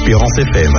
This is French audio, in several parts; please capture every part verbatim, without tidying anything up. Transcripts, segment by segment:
Espérance F M.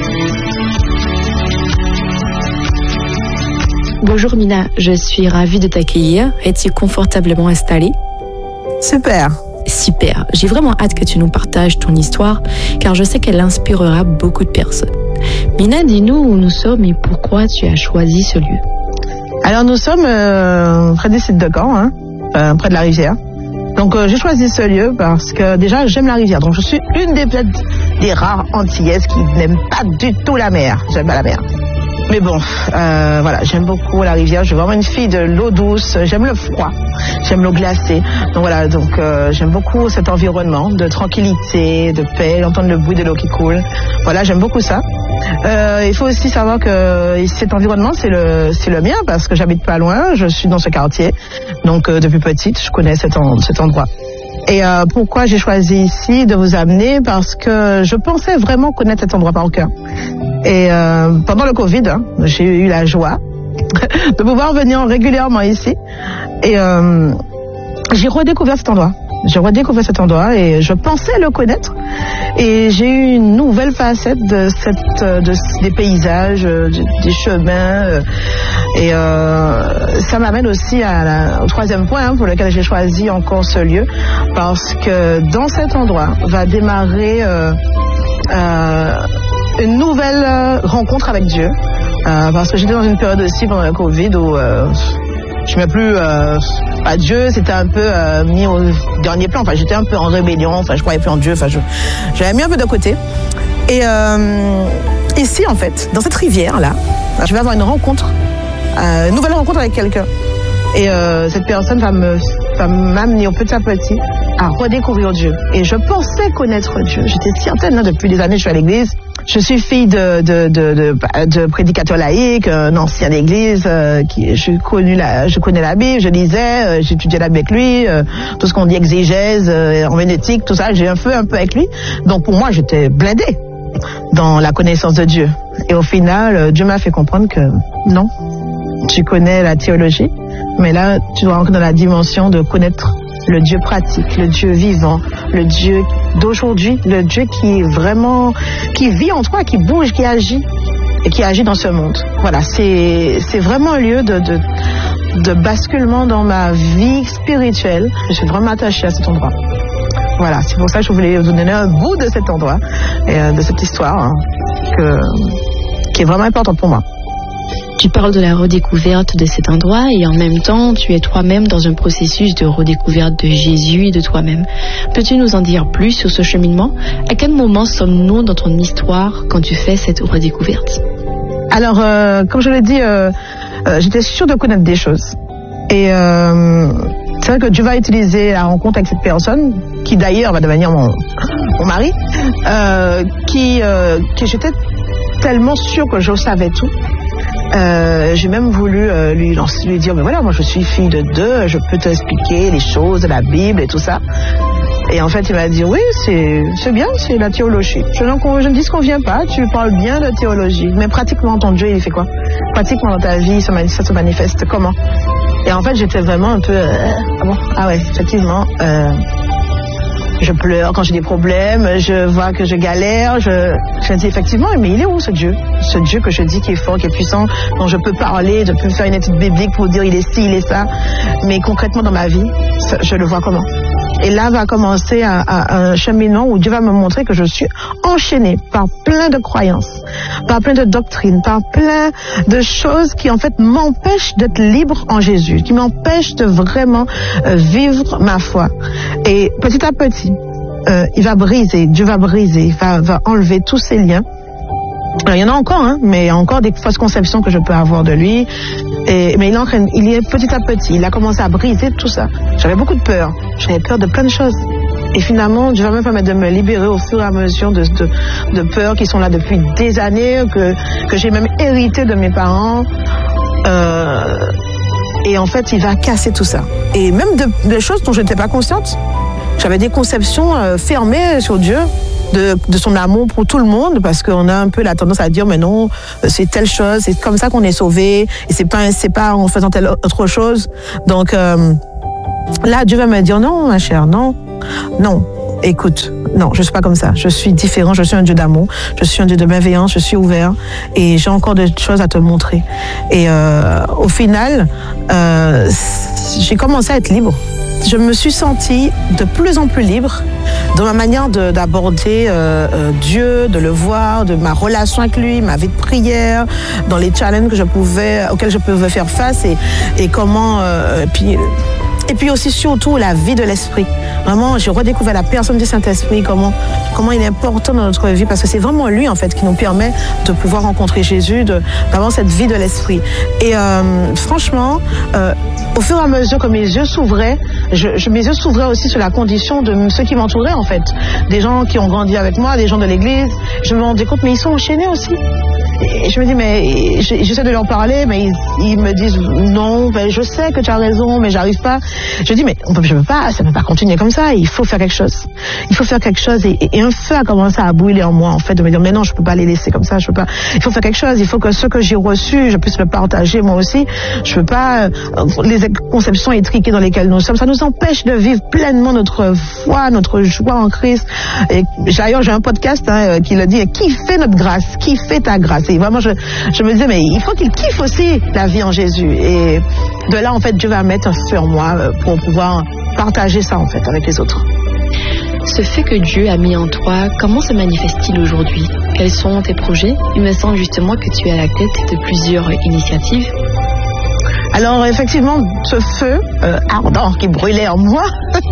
Bonjour Mina, je suis ravie de t'accueillir. Es-tu confortablement installée? Super. Super. J'ai vraiment hâte que tu nous partages ton histoire, car je sais qu'elle inspirera beaucoup de personnes. Mina, dis-nous où nous sommes et pourquoi tu as choisi ce lieu. Alors nous sommes euh, près des sites de Caen, hein, euh, près de la rivière. Donc euh, j'ai choisi ce lieu parce que déjà j'aime la rivière. Donc je suis une des peut-être des rares Antillaises qui n'aiment pas du tout la mer. J'aime pas la mer. Mais bon, euh, voilà, j'aime beaucoup la rivière. Je suis vraiment une fille de l'eau douce. J'aime le froid. J'aime l'eau glacée. Donc voilà, donc euh, j'aime beaucoup cet environnement de tranquillité, de paix, d'entendre le bruit de l'eau qui coule. Voilà, j'aime beaucoup ça. Euh, il faut aussi savoir que cet environnement, c'est le, c'est le mien parce que j'habite pas loin. Je suis dans ce quartier. Donc euh, depuis petite, je connais cet, en, cet endroit. Et euh, pourquoi j'ai choisi ici de vous amener? Parce que je pensais vraiment connaître cet endroit par cœur. Et euh, pendant le Covid, hein, j'ai eu la joie de pouvoir venir régulièrement ici. Et euh, j'ai redécouvert cet endroit. J'ai redécouvert cet endroit et je pensais le connaître. Et j'ai eu une nouvelle facette de cette, de, des paysages, des chemins. Et euh, ça m'amène aussi à la, au troisième point hein, pour lequel j'ai choisi encore ce lieu. Parce que dans cet endroit va démarrer euh, euh, une nouvelle rencontre avec Dieu. Euh, parce que j'étais dans une période aussi pendant le Covid où euh, je ne m'aimais plus euh, à Dieu, c'était un peu euh, mis au dernier plan. Enfin, j'étais un peu en rébellion, enfin, je croyais plus en Dieu, enfin, je, j'avais mis un peu de côté. Et euh, ici, en fait, dans cette rivière-là, je vais avoir une rencontre, euh, une nouvelle rencontre avec quelqu'un. Et euh, cette personne va, me, va m'amener petit à petit à redécouvrir Dieu. Et je pensais connaître Dieu. J'étais certaine, hein, depuis des années, je suis à l'église. Je suis fille de, de, de, de, de prédicateur laïque, un ancien d'église. Euh, qui, je, connu la, je connais la Bible, je lisais, euh, j'étudiais la Bible avec lui, euh, tout ce qu'on dit exégèse, euh, herméneutique, tout ça, j'ai un feu un peu avec lui. Donc pour moi, j'étais blindée dans la connaissance de Dieu. Et au final, euh, Dieu m'a fait comprendre que non, tu connais la théologie, mais là, tu dois entrer dans la dimension de connaître le Dieu pratique, le Dieu vivant, le Dieu d'aujourd'hui, le Dieu qui est vraiment, qui vit en toi, qui bouge, qui agit et qui agit dans ce monde. Voilà, c'est, c'est vraiment un lieu de, de, de basculement dans ma vie spirituelle. Je suis vraiment attachée à cet endroit. Voilà, c'est pour ça que je voulais vous donner un bout de cet endroit et de cette histoire hein, que, qui est vraiment importante pour moi. Tu parles de la redécouverte de cet endroit et en même temps, tu es toi-même dans un processus de redécouverte de Jésus et de toi-même. Peux-tu nous en dire plus sur ce cheminement? À quel moment sommes-nous dans ton histoire quand tu fais cette redécouverte? Alors, euh, comme je l'ai dit, euh, euh, j'étais sûre de connaître des choses. Et euh, c'est vrai que Dieu va utiliser la rencontre avec cette personne, qui d'ailleurs va devenir mon, mon mari, euh, qui, euh, qui j'étais tellement sûre que je savais tout. Euh, j'ai même voulu euh, lui, lancer, lui dire mais voilà, moi je suis fille de deux, je peux t'expliquer les choses de la Bible et tout ça. Et en fait il m'a dit oui, c'est, c'est bien, c'est la théologie. Je, je ne disconviens pas, tu parles bien de théologie, mais pratiquement ton Dieu il fait quoi? Pratiquement dans ta vie ça, ça se manifeste comment? Et en fait j'étais vraiment un peu euh, ah bon, ah ouais, effectivement euh, je pleure quand j'ai des problèmes, je vois que je galère, je, je me dis effectivement, mais il est où ce Dieu? Ce Dieu que je dis qui est fort, qui est puissant, dont je peux parler, je peux faire une étude biblique pour dire il est ci, il est ça, mais concrètement dans ma vie, je le vois comment? Et là va commencer un, un, un cheminement où Dieu va me montrer que je suis enchaînée par plein de croyances, par plein de doctrines, par plein de choses qui en fait m'empêchent d'être libre en Jésus, qui m'empêchent de vraiment euh, vivre ma foi. Et petit à petit, euh, il va briser, Dieu va briser, va, va enlever tous ces liens. Alors, il y en a encore, hein, mais il y a encore des fausses conceptions que je peux avoir de lui. Et, mais il entraîne, il est petit à petit, il a commencé à briser tout ça. J'avais beaucoup de peur, j'avais peur de plein de choses. Et finalement, Dieu va me permettre de me libérer au fur et à mesure de, de, de peurs qui sont là depuis des années, que, que j'ai même hérité de mes parents. Euh, et en fait, il va casser tout ça. Et même de, de choses dont je n'étais pas consciente. J'avais des conceptions euh, fermées sur Dieu. De, de son amour pour tout le monde, parce qu'on a un peu la tendance à dire mais non, c'est telle chose, c'est comme ça qu'on est sauvé, et c'est pas, c'est pas en faisant telle autre chose. Donc euh, là Dieu va me dire non ma chère, non, non, écoute, non, je suis pas comme ça. Je suis différent, je suis un Dieu d'amour, je suis un Dieu de bienveillance, je suis ouvert et j'ai encore des choses à te montrer. Et euh, au final, euh, j'ai commencé à être libre. Je me suis sentie de plus en plus libre dans ma manière de, d'aborder euh, euh, Dieu, de le voir, de ma relation avec lui, ma vie de prière, dans les challenges que je pouvais, auxquels je pouvais faire face et, et comment... Euh, puis, et puis aussi surtout la vie de l'esprit. Vraiment, j'ai redécouvert la personne du Saint-Esprit, comment, comment il est important dans notre vie, parce que c'est vraiment lui en fait qui nous permet de pouvoir rencontrer Jésus, de, d'avoir cette vie de l'esprit. Et euh, franchement, euh, au fur et à mesure que mes yeux s'ouvraient, je, je, mes yeux s'ouvraient aussi sur la condition de ceux qui m'entouraient en fait. Des gens qui ont grandi avec moi, des gens de l'église. Je me rendais compte, mais ils sont enchaînés aussi. Et je me dis, mais j'essaie de leur parler, mais ils, ils me disent non, ben, je sais que tu as raison, mais j'arrive pas. Je dis, mais on peut, je peux pas, ça ne peut pas continuer comme ça, il faut faire quelque chose. Il faut faire quelque chose et, et un feu a commencé à brûler en moi, en fait, de me dire, mais non, je peux pas les laisser comme ça, je peux pas. Il faut faire quelque chose, il faut que ce que j'ai reçu, je puisse le partager moi aussi. Je peux pas, euh, les conceptions étriquées dans lesquelles nous sommes, ça nous empêche de vivre pleinement notre foi, notre joie en Christ. Et d'ailleurs, j'ai un podcast hein, qui le dit, qui fait notre grâce, qui fait ta grâce. Et vraiment, je, je me disais, mais il faut qu'il kiffe aussi la vie en Jésus. Et de là, en fait, Dieu va mettre un feu en moi pour pouvoir partager ça, en fait, avec les autres. Ce fait que Dieu a mis en toi, comment se manifeste-t-il aujourd'hui? Quels sont tes projets? Il me semble justement que tu es à la tête de plusieurs initiatives. Alors effectivement, ce feu euh, ardent qui brûlait en moi,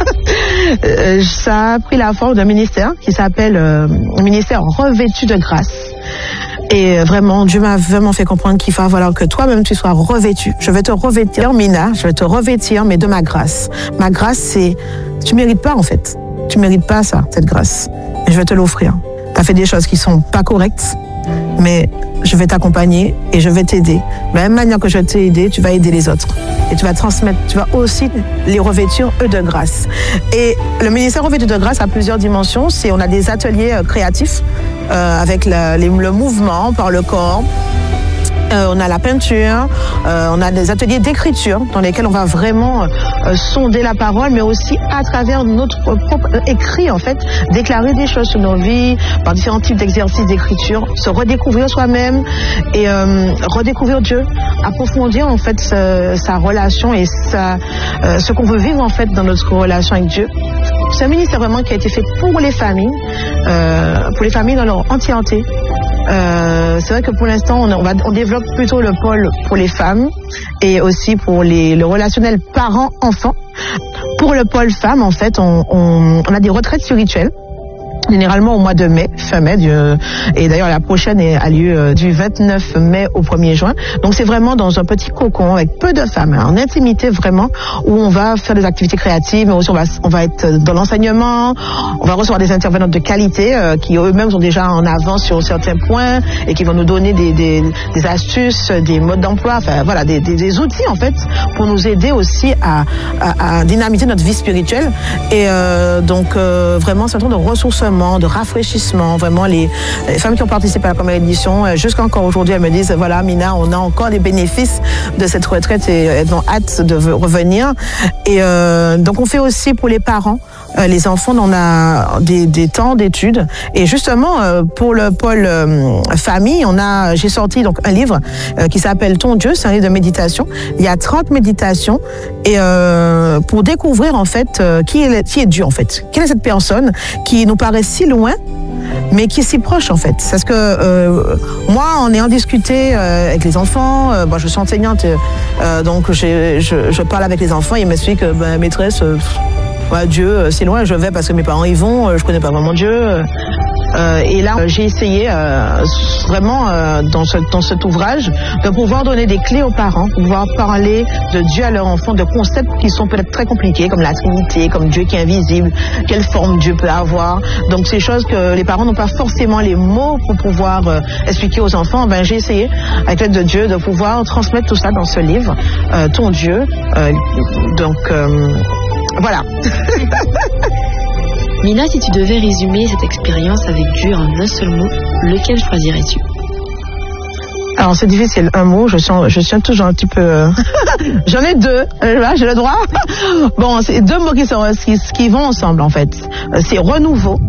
euh, ça a pris la forme d'un ministère qui s'appelle euh, un ministère revêtu de grâce. Et vraiment, Dieu m'a vraiment fait comprendre qu'il va falloir que toi-même tu sois revêtu. Je vais te revêtir, Mina, je vais te revêtir, mais de ma grâce. Ma grâce, c'est... Tu mérites pas en fait. Tu mérites pas ça, cette grâce. Et je vais te l'offrir. Tu as fait des choses qui sont pas correctes, mais je vais t'accompagner et je vais t'aider. De la même manière que je t'ai aidé, tu vas aider les autres. Et tu vas transmettre, tu vas aussi les revêtir, eux, de grâce. Et le ministère revêtu de grâce a plusieurs dimensions. C'est, on a des ateliers euh, créatifs euh, avec la, les, le mouvement par le corps. Euh, on a la peinture, euh, on a des ateliers d'écriture dans lesquels on va vraiment euh, sonder la parole, mais aussi à travers notre propre écrit, en fait, déclarer des choses sur nos vies, par différents types d'exercices d'écriture, se redécouvrir soi-même et euh, redécouvrir Dieu, approfondir en fait ce, sa relation et sa, euh, ce qu'on veut vivre en fait dans notre relation avec Dieu. C'est un ministère vraiment qui a été fait pour les familles, euh, pour les familles dans leur entièreté. Euh, c'est vrai que pour l'instant, on, on, va, on développe plutôt le pôle pour les femmes et aussi pour les, le relationnel parents-enfants. Pour le pôle femmes, en fait, on, on, on a des retraites spirituelles. Généralement au mois de mai, fin mai, euh, et d'ailleurs la prochaine est, a lieu euh, du vingt-neuf mai au premier juin. Donc c'est vraiment dans un petit cocon avec peu de femmes, hein, en intimité vraiment, où on va faire des activités créatives, mais aussi on va, on va être dans l'enseignement, on va recevoir des intervenantes de qualité euh, qui eux-mêmes sont déjà en avance sur certains points et qui vont nous donner des, des, des astuces, des modes d'emploi, enfin voilà, des, des, des outils en fait pour nous aider aussi à, à, à dynamiser notre vie spirituelle. Et euh, donc euh, vraiment c'est un temps de ressourcement, de rafraîchissement. Vraiment, les, les femmes qui ont participé à la première édition, jusqu'encore aujourd'hui, elles me disent, voilà, Mina, on a encore des bénéfices de cette retraite et elles ont hâte de revenir. Et euh, donc, on fait aussi pour les parents, euh, les enfants, on a des, des temps d'études. Et justement, euh, pour le pôle euh, famille, on a, j'ai sorti donc un livre euh, qui s'appelle Ton Dieu, c'est un livre de méditation. Il y a trente méditations et euh, pour découvrir en fait euh, qui est, qui est Dieu en fait. Quelle est cette personne qui nous paraît si loin, mais qui est si proche en fait. Parce que euh, moi, on est en discuter euh, avec les enfants. Euh, bon, je suis enseignante, euh, donc je, je parle avec les enfants. Ils m'expliquent, euh, ben, maîtresse, euh, ouais, Dieu, c'est loin. Je vais parce que mes parents y vont. Euh, je connais pas vraiment Dieu. Euh, Euh, et là, j'ai essayé euh, vraiment euh, dans, ce, dans cet ouvrage de pouvoir donner des clés aux parents, pouvoir parler de Dieu à leurs enfants, de concepts qui sont peut-être très compliqués, comme la Trinité, comme Dieu qui est invisible, quelle forme Dieu peut avoir. Donc ces choses que les parents n'ont pas forcément les mots pour pouvoir euh, expliquer aux enfants. Ben j'ai essayé, avec l'aide de Dieu, de pouvoir transmettre tout ça dans ce livre, euh, Ton Dieu. Euh, donc euh, voilà. Mina, si tu devais résumer cette expérience avec Dieu en un seul mot, lequel choisirais-tu? Alors c'est difficile, un mot, je sens, je suis toujours un petit peu... J'en ai deux, là j'ai le droit. Bon, c'est deux mots qui, sont, qui, qui vont ensemble en fait. C'est renouveau